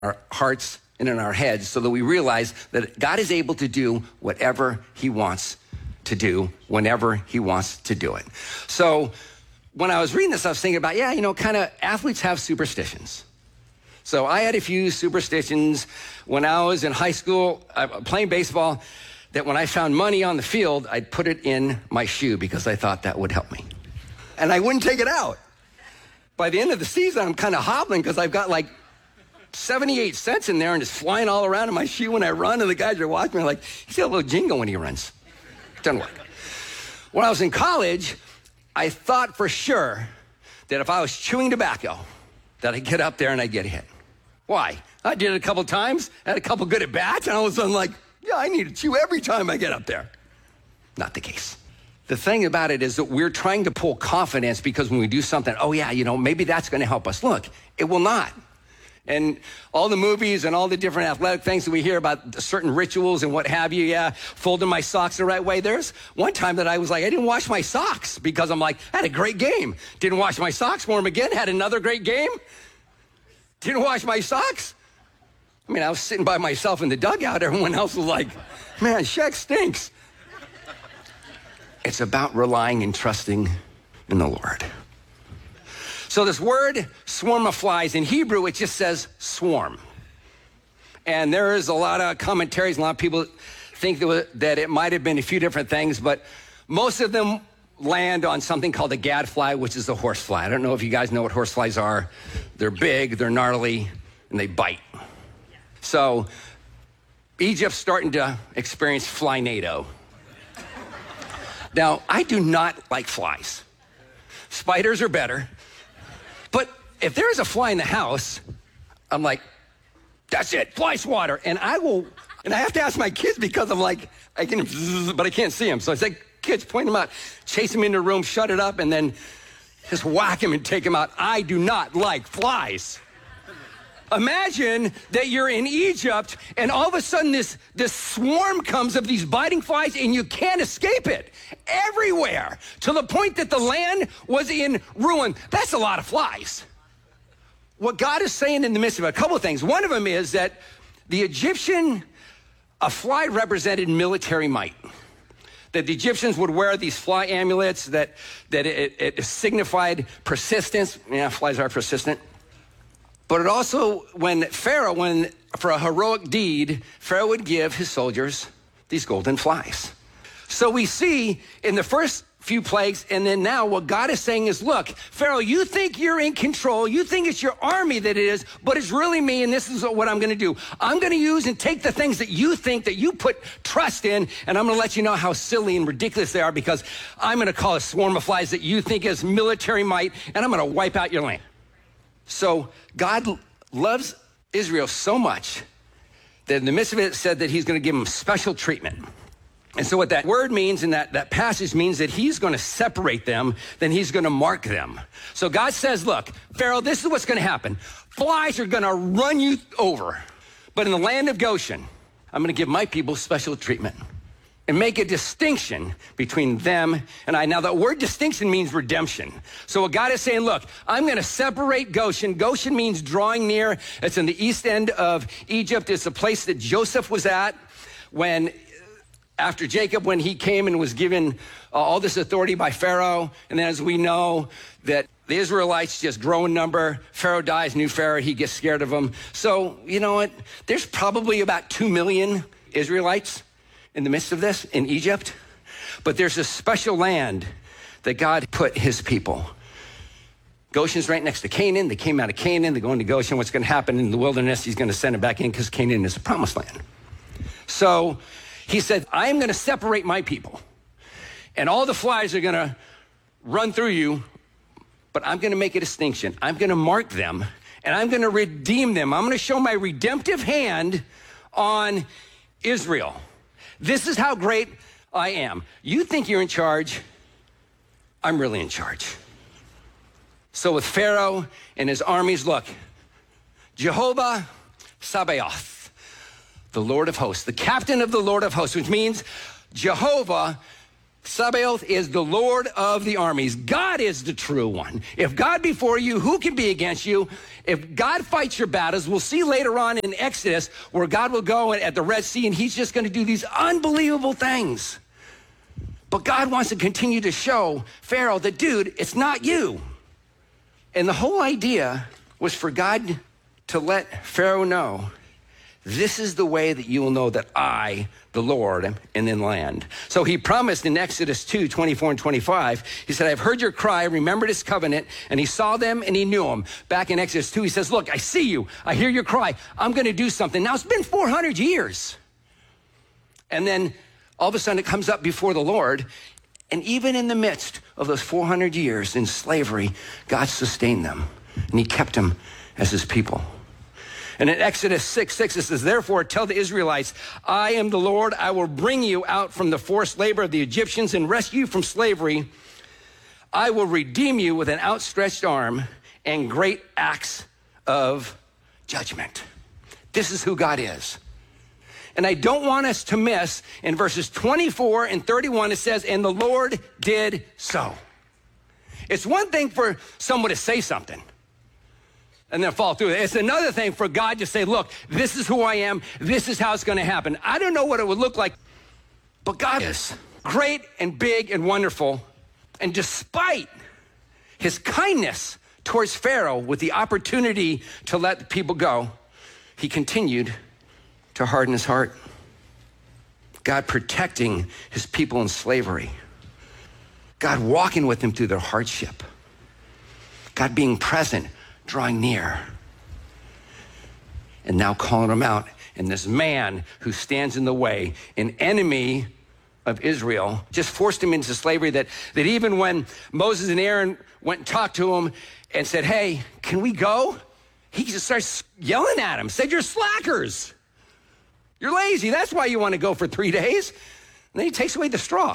our hearts and in our heads so that we realize that God is able to do whatever he wants to do whenever he wants to do it. So when I was reading this, I was thinking about, kind of athletes have superstitions. So I had a few superstitions when I was in high school playing baseball, that when I found money on the field, I'd put it in my shoe because I thought that would help me. And I wouldn't take it out. By the end of the season, I'm kind of hobbling because I've got like 78 cents in there and it's flying all around in my shoe when I run, and the guys are watching me like, he's got a little jingle when he runs. Doesn't work. When I was in college, I thought for sure that if I was chewing tobacco, that I'd get up there and I'd get hit. Why? I did it a couple times, had a couple good at-bats, and all of a sudden like, I need to chew every time I get up there. Not the case. The thing about it is that we're trying to pull confidence because when we do something, maybe that's going to help us. Look, it will not. And all the movies and all the different athletic things that we hear about certain rituals and what have you, folding my socks the right way. There's one time that I was like, I didn't wash my socks because I'm like, I had a great game. Didn't wash my socks, wore them again, had another great game. Didn't wash my socks. I mean, I was sitting by myself in the dugout. Everyone else was like, man, Shaq stinks. It's about relying and trusting in the Lord. So this word, swarm of flies, in Hebrew, it just says swarm. And there is a lot of commentaries, a lot of people think that it might have been a few different things, but most of them land on something called a gadfly, which is a horsefly. I don't know if you guys know what horseflies are. They're big, they're gnarly, and they bite. So Egypt's starting to experience fly-nado. Now, I do not like flies. Spiders are better. But if there's a fly in the house, I'm like, that's it, fly swatter. And I have to ask my kids because I'm like, but I can't see them. So I say, kids, point them out, chase them into the room, shut it up, and then just whack them and take them out. I do not like flies. Imagine that you're in Egypt and all of a sudden this swarm comes of these biting flies and you can't escape it everywhere to the point that the land was in ruin. That's a lot of flies. What God is saying in the midst of it, a couple of things. One of them is that a fly represented military might. That the Egyptians would wear these fly amulets that it signified persistence. Yeah, flies are persistent. But it also, when for a heroic deed, Pharaoh would give his soldiers these golden flies. So we see in the first few plagues, and then now what God is saying is, look, Pharaoh, you think you're in control. You think it's your army that it is, but it's really me, and this is what I'm going to do. I'm going to use and take the things that you think that you put trust in, and I'm going to let you know how silly and ridiculous they are because I'm going to call a swarm of flies that you think is military might, and I'm going to wipe out your land. So God loves Israel so much that in the midst of it said that he's going to give them special treatment. And so what that word means and that passage means that he's going to separate them, then he's going to mark them. So God says, look, Pharaoh, this is what's going to happen. Flies are going to run you over. But in the land of Goshen, I'm going to give my people special treatment and make a distinction between them and I. Now, that word distinction means redemption. So what God is saying, look, I'm going to separate Goshen. Goshen means drawing near. It's in the east end of Egypt. It's the place that Joseph was at after Jacob, when he came and was given all this authority by Pharaoh. And then as we know that the Israelites just grow in number. Pharaoh dies, new Pharaoh, he gets scared of them. So, you know what? There's probably about 2 million Israelites in the midst of this in Egypt, but there's a special land that God put his people. Goshen's right next to Canaan. They came out of Canaan. They're going to Goshen. What's going to happen in the wilderness? He's going to send them back in because Canaan is the promised land. So he said, I'm going to separate my people and all the flies are going to run through you, but I'm going to make a distinction. I'm going to mark them and I'm going to redeem them. I'm going to show my redemptive hand on Israel. This is how great I am. You think you're in charge. I'm really in charge. So with Pharaoh and his armies, look, Jehovah Sabaoth, the Lord of hosts, the captain of the Lord of hosts, which means Jehovah Sabaoth is the Lord of the armies. God is the true one. If God be for you, who can be against you? If God fights your battles, we'll see later on in Exodus where God will go at the Red Sea and he's just going to do these unbelievable things. But God wants to continue to show Pharaoh that, dude, it's not you. And the whole idea was for God to let Pharaoh know, this is the way that you will know that I, the Lord, am in the land. So he promised in Exodus 2, 24 and 25, he said, I've heard your cry, remembered his covenant, and he saw them and he knew them. Back in Exodus 2, he says, look, I see you. I hear your cry. I'm going to do something. Now, it's been 400 years. And then all of a sudden it comes up before the Lord. And even in the midst of those 400 years in slavery, God sustained them and he kept them as his people. And in Exodus 6:6, it says, therefore, tell the Israelites, I am the Lord. I will bring you out from the forced labor of the Egyptians and rescue you from slavery. I will redeem you with an outstretched arm and great acts of judgment. This is who God is. And I don't want us to miss in verses 24 and 31, it says, and the Lord did so. It's one thing for someone to say something and then fall through it. It's another thing for God to say, look, this is who I am. This is how it's going to happen. I don't know what it would look like, but God is great and big and wonderful. And despite his kindness towards Pharaoh with the opportunity to let the people go, he continued to harden his heart. God protecting his people in slavery. God walking with them through their hardship. God being present, drawing near, and now calling them out. And this man who stands in the way, an enemy of Israel, just forced him into slavery that even when Moses and Aaron went and talked to him and said, hey, can we go? He just starts yelling at him, said, you're slackers. You're lazy. That's why you want to go for 3 days. And then he takes away the straw.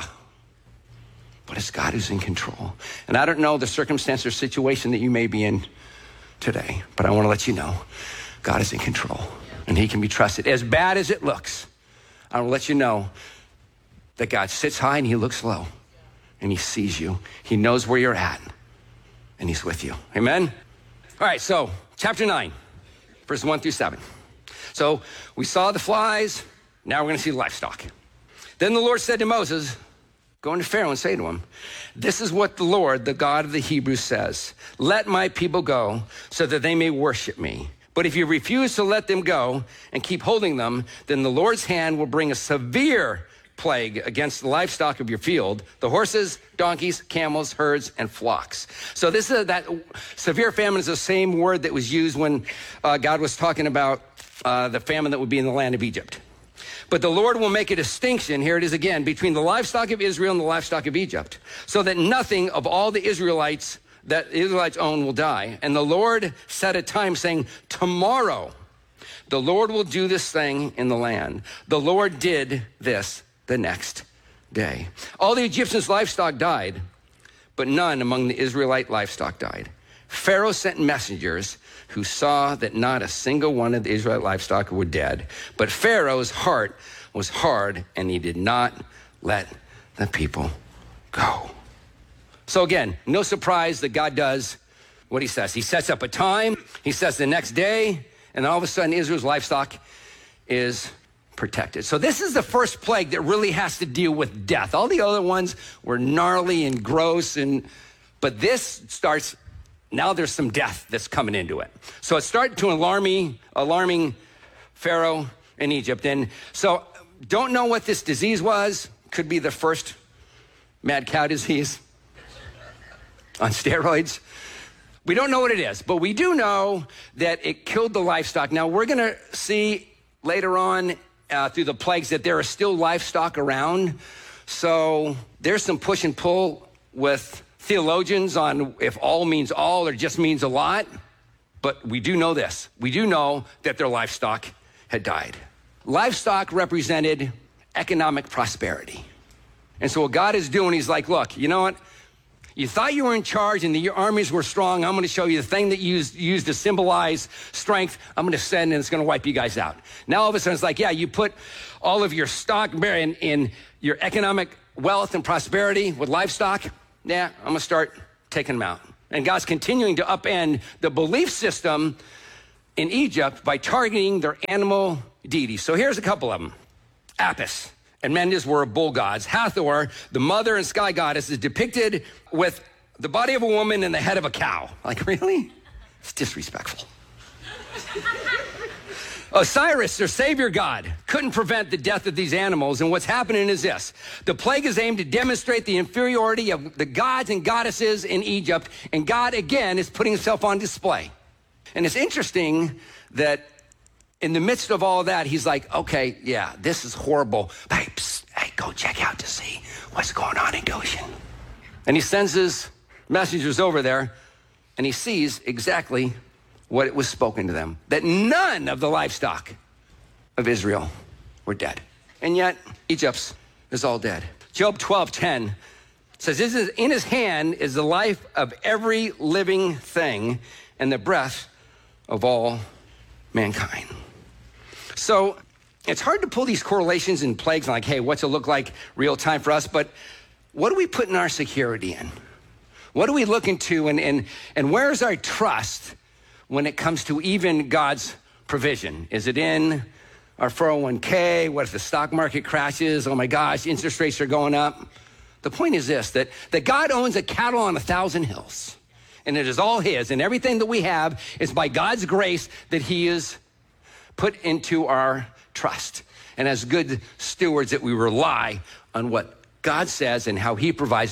But it's God who's in control. And I don't know the circumstance or situation that you may be in today, but I want to let you know God is in control and he can be trusted. As bad as it looks, I want to let you know that God sits high and he looks low and he sees you. He knows where you're at and he's with you. Amen? All right, so chapter 9, verse 1 through 7. So we saw the flies. Now we're going to see the livestock. Then the Lord said to Moses, go into Pharaoh and say to him, this is what the Lord, the God of the Hebrews says. Let my people go so that they may worship me. But if you refuse to let them go and keep holding them, then the Lord's hand will bring a severe plague against the livestock of your field, the horses, donkeys, camels, herds, and flocks. So this is that severe famine is the same word that was used when God was talking about the famine that would be in the land of Egypt. But the Lord will make a distinction, here it is again, between the livestock of Israel and the livestock of Egypt, so that nothing of all the Israelites that the Israelites own will die. And the Lord set a time saying, tomorrow the Lord will do this thing in the land. The Lord did this the next day. All the Egyptians' livestock died, but none among the Israelite livestock died. Pharaoh sent messengers who saw that not a single one of the Israelite livestock were dead. But Pharaoh's heart was hard, and he did not let the people go. So again, no surprise that God does what he says. He sets up a time, he says the next day, and all of a sudden Israel's livestock is protected. So this is the first plague that really has to deal with death. All the other ones were gnarly and gross, but this starts. Now there's some death that's coming into it. So it started to alarming Pharaoh in Egypt. And so don't know what this disease was. Could be the first mad cow disease on steroids. We don't know what it is, but we do know that it killed the livestock. Now we're going to see later on through the plagues that there are still livestock around. So there's some push and pull with theologians on if all means all or just means a lot. But we do know this. We do know that their livestock had died. Livestock represented economic prosperity. And so what God is doing, he's like, look, you know what? You thought you were in charge and your armies were strong. I'm going to show you the thing that you used to symbolize strength. I'm going to send and it's going to wipe you guys out. Now all of a sudden it's like, yeah, you put all of your stock in your economic wealth and prosperity with livestock, I'm gonna start taking them out. And God's continuing to upend the belief system in Egypt by targeting their animal deities. So here's a couple of them. Apis and Mendes were bull gods. Hathor, the mother and sky goddess, is depicted with the body of a woman and the head of a cow. Like, really? It's disrespectful. Osiris, their savior god, couldn't prevent the death of these animals. And what's happening is this. The plague is aimed to demonstrate the inferiority of the gods and goddesses in Egypt. And God, again, is putting himself on display. And it's interesting that in the midst of all of that, he's like, okay, yeah, this is horrible. Hey, go check out to see what's going on in Goshen. And he sends his messengers over there, and he sees exactly what it was spoken to them, that none of the livestock of Israel were dead. And yet, Egypt's is all dead. Job 12:10 says, in his hand is the life of every living thing and the breath of all mankind. So it's hard to pull these correlations and plagues and like, hey, what's it look like real time for us? But what do we put in our security in? What do we look into and where is our trust when it comes to even God's provision? Is it in our 401k? What if the stock market crashes? Oh my gosh, interest rates are going up. The point is this, that God owns a cattle on 1,000 hills, and it is all his, and everything that we have is by God's grace that he is put into our trust. And as good stewards that we rely on what God says and how he provides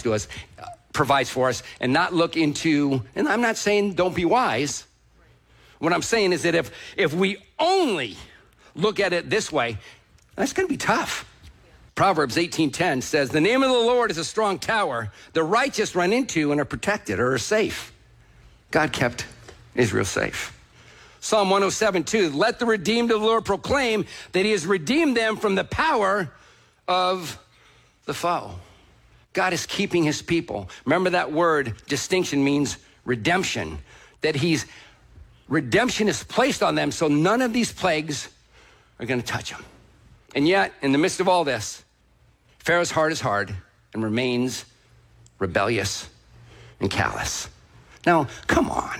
for us, and not look into, and I'm not saying don't be wise. What I'm saying is that if we only look at it this way, that's going to be tough. Proverbs 18:10 says, the name of the Lord is a strong tower. The righteous run into and are protected or are safe. God kept Israel safe. Psalm 107:2, let the redeemed of the Lord proclaim that he has redeemed them from the power of the foe. God is keeping his people. Remember that word distinction means redemption, that redemption is placed on them, so none of these plagues are going to touch them. And yet, in the midst of all this, Pharaoh's heart is hard and remains rebellious and callous. Now, come on,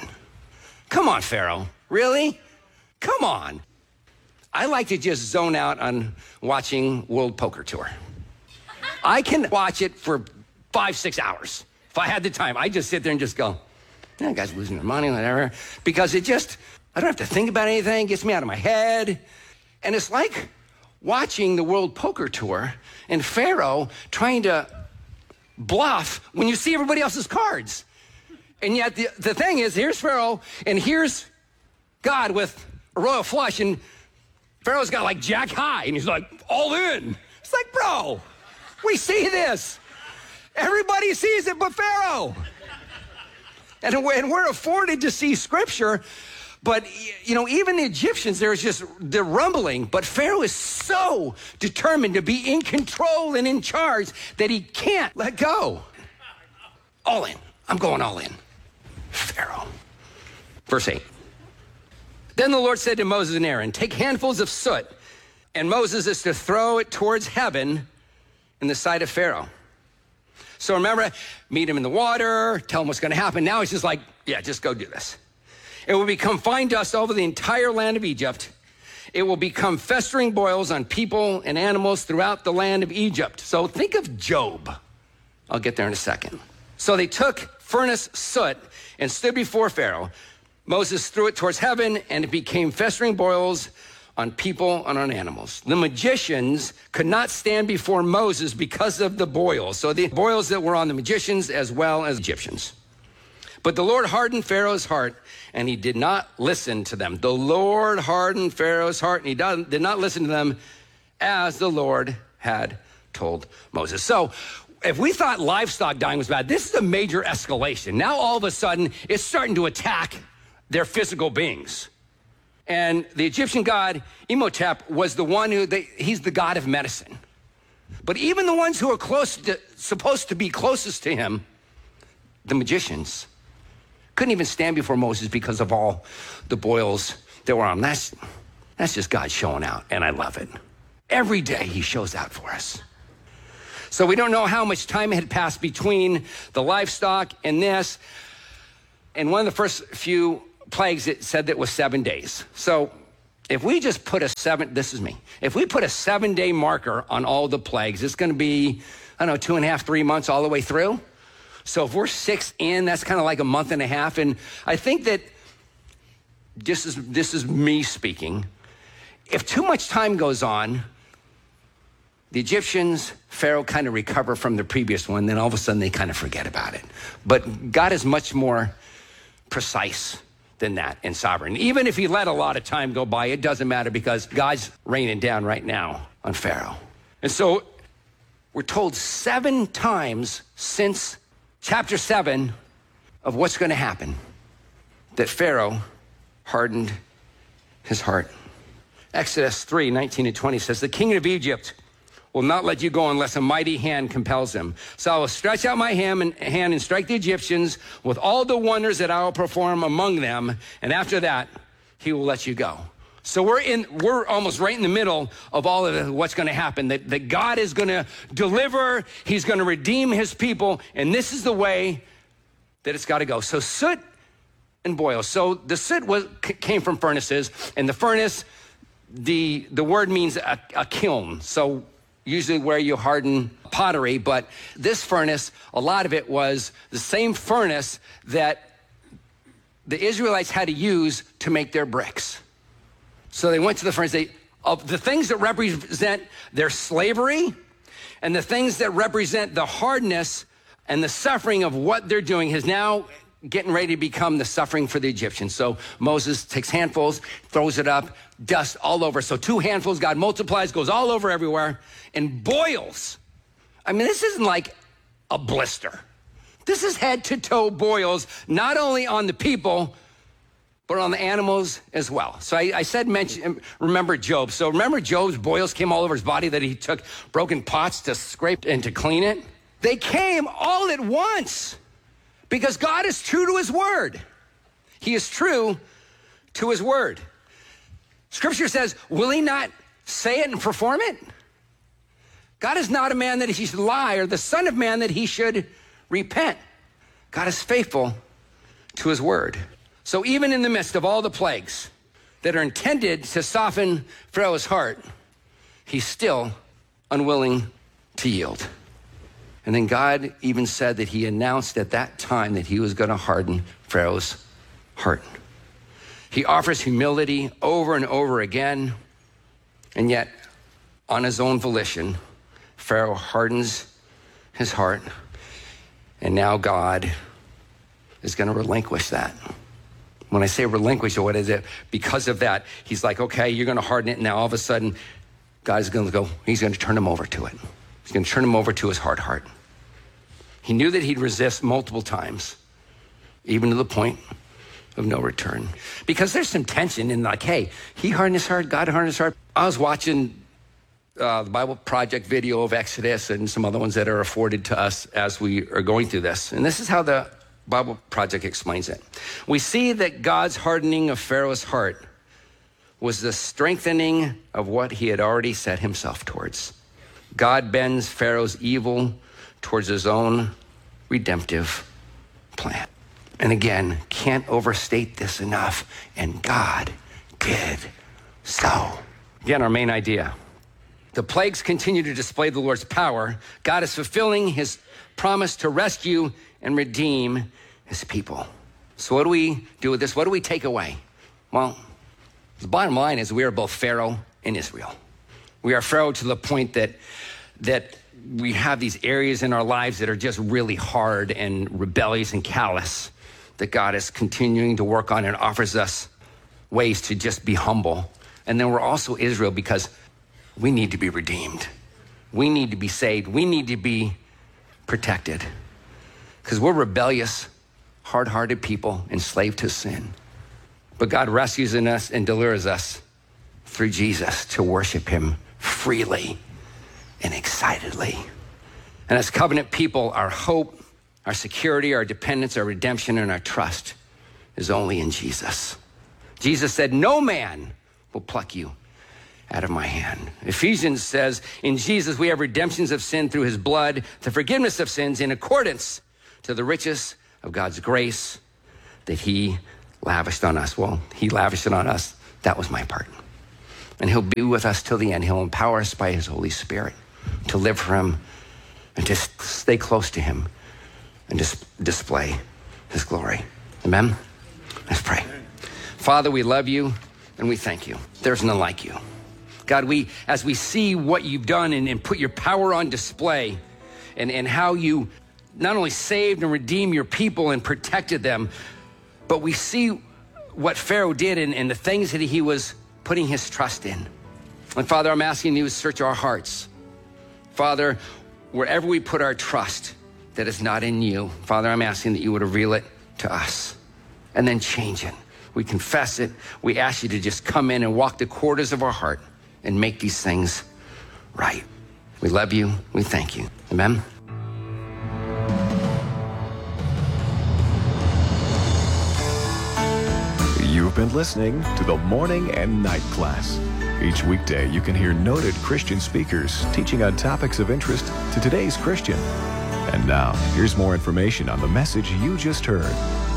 Pharaoh. Really? Come on. I like to just zone out on watching World Poker Tour. I can watch it for 5-6 hours. If I had the time, I just sit there and just go, yeah, guys losing their money, whatever. Because I don't have to think about anything, gets me out of my head. And it's like watching the World Poker Tour and Pharaoh trying to bluff when you see everybody else's cards. And yet the thing is, here's Pharaoh and here's God with a royal flush, and Pharaoh's got like jack high, and he's like, all in. It's like, bro, we see this. Everybody sees it but Pharaoh. And we're afforded to see scripture, but even the Egyptians, they're rumbling, but Pharaoh is so determined to be in control and in charge that he can't let go. All in. I'm going all in. Pharaoh. Verse 8. Then the Lord said to Moses and Aaron, take handfuls of soot, and Moses is to throw it towards heaven in the sight of Pharaoh. So remember, meet him in the water, tell him what's going to happen. Now he's just like, yeah, just go do this. It will become fine dust over the entire land of Egypt. It will become festering boils on people and animals throughout the land of Egypt. So think of Job. I'll get there in a second. So they took furnace soot and stood before Pharaoh. Moses threw it towards heaven, and it became festering boils on people and on animals. The magicians could not stand before Moses because of the boils. So the boils that were on the magicians as well as Egyptians. But the Lord hardened Pharaoh's heart, and he did not listen to them. The Lord hardened Pharaoh's heart, and he did not listen to them as the Lord had told Moses. So if we thought livestock dying was bad, this is a major escalation. Now all of a sudden, it's starting to attack their physical beings. And the Egyptian god Imhotep was the one he's the god of medicine. But even the ones who are supposed to be closest to him, the magicians, couldn't even stand before Moses because of all the boils that were on them. That's just God showing out, and I love it. Every day he shows out for us. So we don't know how much time had passed between the livestock and this. And one of the first few plagues, it said that it was 7 days. So if we just put if we put a 7-day marker on all the plagues, it's going to be, 2.5, 3 months all the way through. So if we're 6 in, that's kind of like a month and a half. And I think that this is me speaking. If too much time goes on, the Egyptians, Pharaoh kind of recover from the previous one, then all of a sudden they kind of forget about it. But God is much more precise than that and sovereign. Even if he let a lot of time go by, it doesn't matter because God's raining down right now on Pharaoh. And so we're told 7 times since chapter 7 of what's going to happen that Pharaoh hardened his heart. Exodus 3:19-20 says, the king of Egypt will not let you go unless a mighty hand compels him. So I will stretch out my hand and strike the Egyptians with all the wonders that I will perform among them. And after that, he will let you go. So we're almost right in the middle of all of what's going to happen, that God is going to deliver. He's going to redeem his people. And this is the way that it's got to go. So soot and boils. So the soot came from furnaces, and the furnace, the word means a kiln. So usually where you harden pottery, but this furnace, a lot of it was the same furnace that the Israelites had to use to make their bricks. So they went to the furnace. Of the things that represent their slavery and the things that represent the hardness and the suffering of what they're doing is now getting ready to become the suffering for the Egyptians. So Moses takes handfuls, throws it up, dust all over. So 2 handfuls, God multiplies, goes all over everywhere, and boils. I mean, this isn't like a blister. This is head to toe boils, not only on the people, but on the animals as well. So I said, remember Job. So remember Job's boils came all over his body, that he took broken pots to scrape and to clean it? They came all at once because God is true to his word. He is true to his word. Scripture says, will he not say it and perform it? God is not a man that he should lie, or the son of man that he should repent. God is faithful to his word. So even in the midst of all the plagues that are intended to soften Pharaoh's heart, he's still unwilling to yield. And then God even said that he announced at that time that he was going to harden Pharaoh's heart. He offers humility over and over again, and yet on his own volition, Pharaoh hardens his heart, and now God is going to relinquish that. When I say relinquish, what is it? Because of that, he's like, okay, you're going to harden it. Now all of a sudden, God's going to go, he's going to turn him over to it. He's going to turn him over to his hard heart. He knew that he'd resist multiple times, even to the point of no return. Because there's some tension in like, hey, he hardened his heart, God hardened his heart. I was watching the Bible Project video of Exodus and some other ones that are afforded to us as we are going through this. And this is how the Bible Project explains it. We see that God's hardening of Pharaoh's heart was the strengthening of what he had already set himself towards. God bends Pharaoh's evil towards his own redemptive plan. And again, can't overstate this enough. And God did so. Again, our main idea. The plagues continue to display the Lord's power. God is fulfilling his promise to rescue and redeem his people. So what do we do with this? What do we take away? Well, the bottom line is we are both Pharaoh and Israel. We are Pharaoh to the point that we have these areas in our lives that are just really hard and rebellious and callous, that God is continuing to work on and offers us ways to just be humble. And then we're also Israel because we need to be redeemed. We need to be saved. We need to be protected because we're rebellious, hard-hearted people enslaved to sin. But God rescues in us and delivers us through Jesus to worship him freely and excitedly. And as covenant people, our hope, our security, our dependence, our redemption, and our trust is only in Jesus. Jesus said, no man will pluck you out of my hand. Ephesians says, in Jesus we have redemptions of sin through his blood, the forgiveness of sins in accordance to the riches of God's grace that he lavished on us. Well, he lavished it on us. That was my part. And he'll be with us till the end. He'll empower us by his Holy Spirit to live for him and to stay close to him and just display his glory. Amen? Let's pray. Father, we love you and we thank you. There's none like you. God, as we see what you've done and put your power on display and how you not only saved and redeemed your people and protected them, but we see what Pharaoh did and the things that he was putting his trust in. And Father, I'm asking you to search our hearts. Father, wherever we put our trust that is not in you, Father, I'm asking that you would reveal it to us and then change it. We confess it. We ask you to just come in and walk the corridors of our heart and make these things right. We love you. We thank you. Amen. You've been listening to the Morning and Night Class. Each weekday, you can hear noted Christian speakers teaching on topics of interest to today's Christian. And now, here's more information on the message you just heard.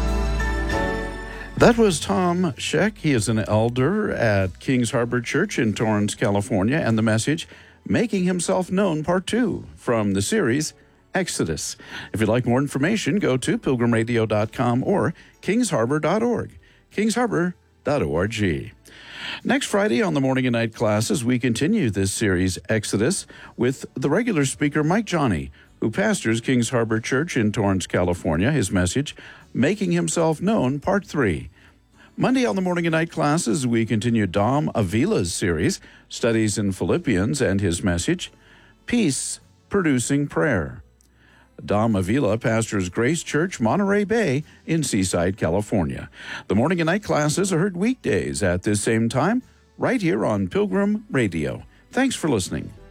That was Tom Scheck. He is an elder at Kings Harbor Church in Torrance, California, and the message, Making Himself Known, Part 2, from the series Exodus. If you'd like more information, go to pilgrimradio.com or kingsharbor.org. kingsharbor.org. Next Friday on the Morning and Night Classes, we continue this series, Exodus, with the regular speaker, Mike Johnny, who pastors Kings Harbor Church in Torrance, California. His message, Making Himself Known, Part 3. Monday on the Morning and Night Classes, we continue Dom Avila's series, Studies in Philippians, and his message, Peace Producing Prayer. Dom Avila pastors Grace Church, Monterey Bay in Seaside, California. The Morning and Night Classes are heard weekdays at this same time, right here on Pilgrim Radio. Thanks for listening.